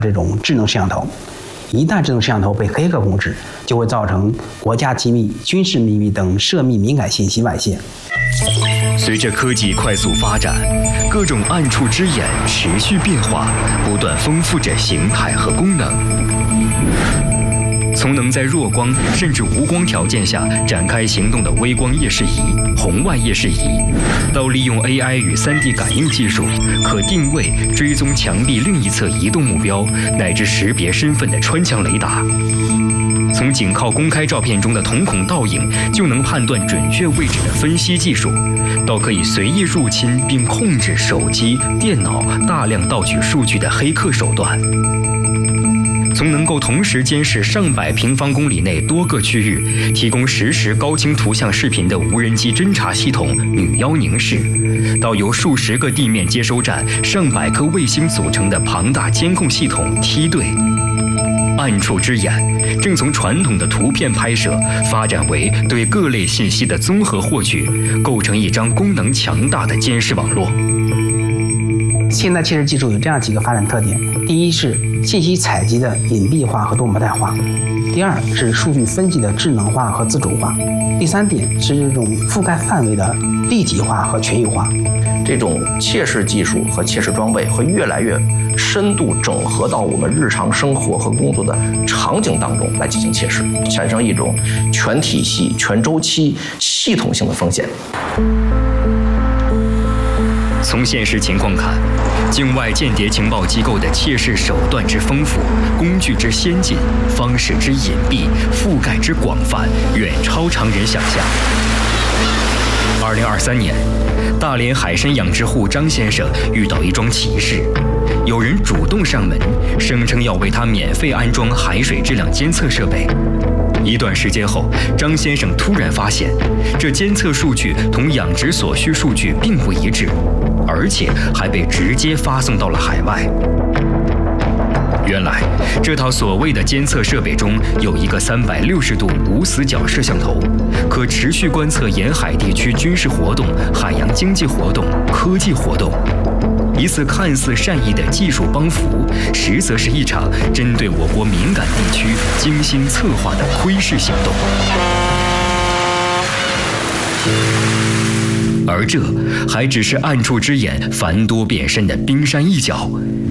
这种智能摄像头。一旦智能摄像头被黑客控制，就会造成国家机密、军事秘密等涉密敏感信息外泄。 随着科技快速发展，各种暗处之眼持续变化，不断丰富着形态和功能。从能在弱光甚至无光条件下展开行动的微光夜视仪、红外夜视仪，到利用 AI 与 3D 感应技术，可定位、追踪墙壁另一侧移动目标，乃至识别身份的穿墙雷达。从仅靠公开照片中的瞳孔倒影就能判断准确位置的分析技术，到可以随意入侵并控制手机、电脑大量盗取数据的黑客手段。从能够同时监视上百平方公里内多个区域，提供实时高清图像视频的无人机侦察系统女妖凝视，到由数十个地面接收站、上百颗卫星组成的庞大监控系统梯队。暗处之眼正从传统的图片拍摄发展为对各类信息的综合获取，构成一张功能强大的监视网络。 现代窃视技术有这样几个发展特点：第一是信息采集的隐蔽化和多模态化；第二是数据分析的智能化和自主化；第三点是这种覆盖范围的立体化和全域化。 这种窃视技术和窃视装备会越来越深度整合到我们日常生活和工作的场景当中来进行窃视，产生一种全体系、全周期、系统性的风险。 从现实情况看，境外间谍情报机构的窃视手段之丰富、工具之先进、方式之隐蔽、覆盖之广泛，远超常人想象。2023年，大连海参养殖户张先生遇到一桩奇事，有人主动上门，声称要为他免费安装海水质量监测设备。一段时间后，张先生突然发现，这监测数据同养殖所需数据并不一致，而且还被直接发送到了海外。原来，这套所谓的监测设备中有一个360度无死角摄像头，可持续观测沿海地区军事活动、海洋经济活动、科技活动。一次看似善意的技术帮扶，实则是一场针对我国敏感地区精心策划的窥视行动。而这还只是暗处之眼繁多变身的冰山一角。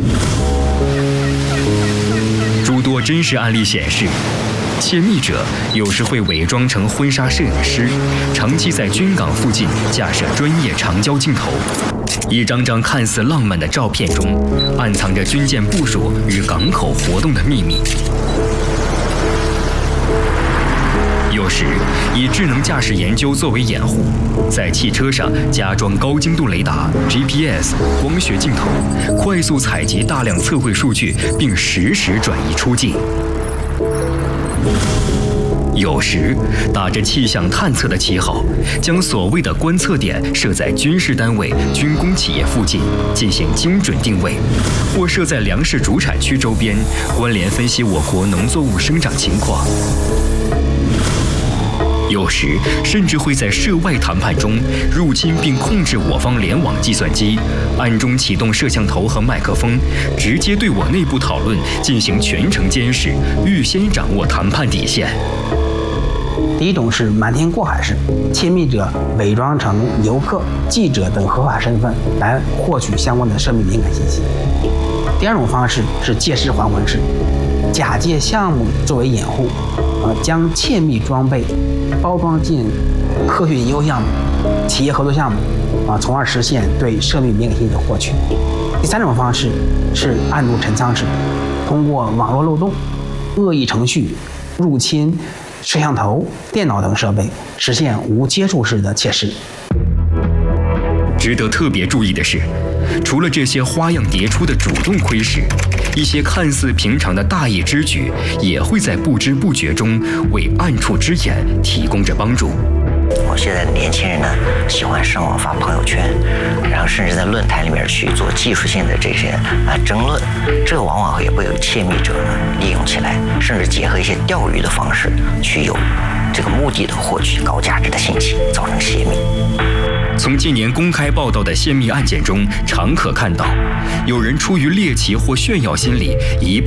诸多真实案例显示，窃密者有时会伪装成婚纱摄影师，长期在军港附近架设专业长焦镜头。一张张看似浪漫的照片中，暗藏着军舰部署与港口活动的秘密。有时以智能驾驶研究作为掩护，在汽车上加装高精度雷达、GPS、光学镜头，快速采集大量测绘数据，并实时转移出境。有时打着气象探测的旗号，将所谓的观测点设在军事单位、军工企业附近进行精准定位，或设在粮食主产区周边，关联分析我国农作物生长情况。有时甚至会在涉外谈判中入侵并控制我方联网计算机，暗中启动摄像头和麦克风，直接对我内部讨论进行全程监视，预先掌握谈判底线。 第一种是瞒天过海式，窃密者伪装成游客、记者等合法身份来获取相关的涉密敏感信息。第二种方式是借尸还魂式，假借项目作为掩护，将窃密装备包装进科学研究项目、企业合作项目，从而实现对涉密敏感信息的获取。第三种方式是暗度陈仓式，通过网络漏洞、恶意程序入侵摄像头、电脑等设备，实现无接触式的窃视。 值得特别注意的是，除了这些花样迭出的主动窥视，一些看似平常的大意之举，也会在不知不觉中为暗处之眼提供着帮助。 现在的年轻人呢，喜欢上网发朋友圈，然后甚至在论坛里面去做技术性的这些争论，这个往往也会有窃密者呢利用起来，甚至结合一些钓鱼的方式，去有这个目的的获取高价值的信息，造成泄密。 从近年公开报道的泄密案件中，常可看到，有人出于猎奇或炫耀心理，一步